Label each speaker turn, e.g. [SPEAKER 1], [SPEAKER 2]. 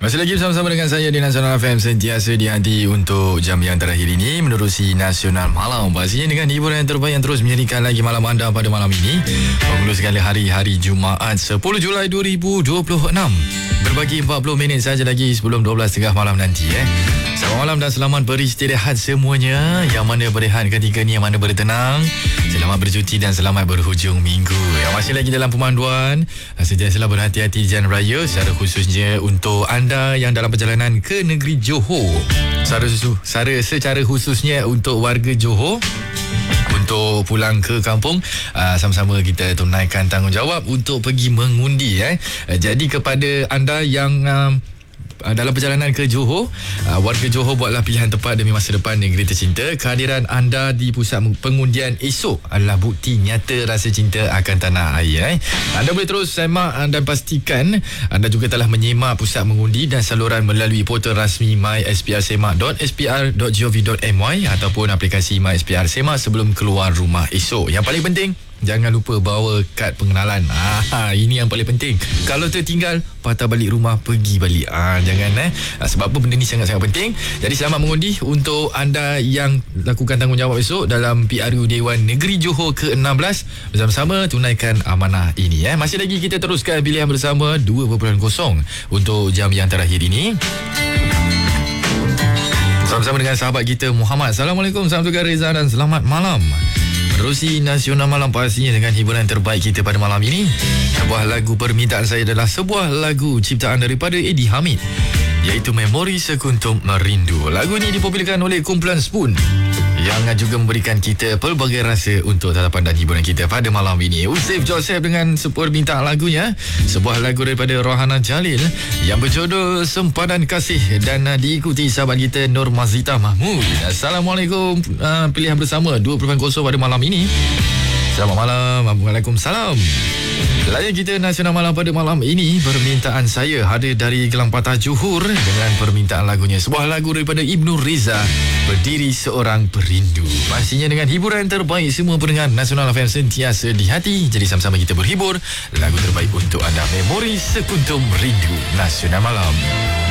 [SPEAKER 1] Masih lagi bersama-sama dengan saya di Nasional FM, sentiasa di hati untuk jam yang terakhir ini menerusi Nasional Malam. Pastinya dengan hiburan yang terbaik yang terus menjadikan lagi malam anda pada malam ini. Penghulu sekali hari Jumaat 10 Julai 2026. Berbagi 40 minit saja lagi sebelum 12 tengah malam nanti. Selamat malam dan selamat beristirahat semuanya. Yang mana berehat ketika ni, yang mana bertenang. Selamat bercuti dan selamat berhujung minggu. Yang masih lagi dalam pemanduan, sentiasalah berhati-hati di jalan raya, secara khususnya untuk anda yang dalam perjalanan ke negeri Johor. Secara khususnya untuk warga Johor, untuk pulang ke kampung, sama-sama kita tunaikan tanggungjawab untuk pergi mengundi. Jadi kepada anda yang dalam perjalanan ke Johor, warga Johor, buatlah pilihan tepat demi masa depan negeri tercinta. Kehadiran anda di pusat pengundian esok adalah bukti nyata rasa cinta akan tanah air. Anda boleh terus semak dan pastikan anda juga telah menyemak pusat mengundi dan saluran melalui portal rasmi mysprsemak.spr.gov.my ataupun aplikasi MySPR Semak sebelum keluar rumah esok. Yang paling penting, jangan lupa bawa kad pengenalan. Ini yang paling penting. Kalau tertinggal, patah balik rumah, pergi balik. Jangan sebab apa, benda ni sangat-sangat penting. Jadi selamat mengundi untuk anda yang lakukan tanggungjawab esok dalam PRU Dewan Negeri Johor ke-16. Bersama-sama tunaikan amanah ini. Masih lagi kita teruskan pilihan bersama 2.0 untuk jam yang terakhir ini. Bersama-sama dengan sahabat kita Muhammad. Assalamualaikum, salam sejahtera Reza dan selamat malam. Menerusi Nasional Malam pastinya dengan hiburan terbaik kita pada malam ini. Sebuah lagu permintaan saya adalah sebuah lagu ciptaan daripada Eddie Hamid, iaitu Memori Sekuntum Merindu. Lagu ini dipopularkan oleh kumpulan Spoon yang juga memberikan kita pelbagai rasa untuk tatapan dan hiburan kita pada malam ini. Usif Joseph dengan permintaan lagunya, sebuah lagu daripada Rohana Jalil yang berjudul Sempadan Kasih dan diikuti sahabat kita Nur Mazita Mahmud. Assalamualaikum, pilihan bersama 2.0 pada malam ini. Selamat malam. Waalaikumsalam. Layan kita Nasional Malam pada malam ini. Permintaan saya hadir dari Gelang Patah Johor dengan permintaan lagunya, sebuah lagu daripada Ibnu Reza, Berdiri Seorang Perindu. Pastinya dengan hiburan terbaik semua pendengar Nasional FM sentiasa di hati. Jadi sama-sama kita berhibur. Lagu terbaik untuk anda, Memori Sekuntum Rindu, Nasional Malam.